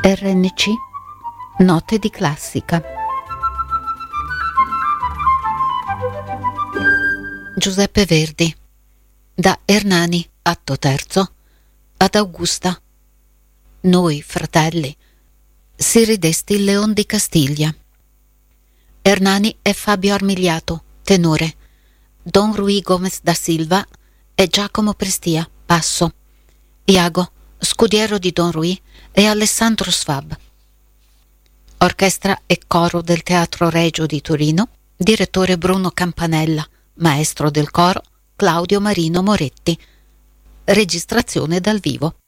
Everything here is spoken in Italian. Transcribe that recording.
RNC Note di classica. Giuseppe Verdi. Da Ernani, atto terzo, ad Augusta. Noi, fratelli, si ridesti il Leon di Castiglia. Ernani è Fabio Armigliato, tenore. Don Ruy Gomez da Silva e Giacomo Prestia, basso. Iago, scudiero di Don Ruy, e Alessandro Svab. Orchestra e coro del Teatro Regio di Torino, direttore Bruno Campanella, maestro del coro Claudio Marino Moretti. Registrazione dal vivo.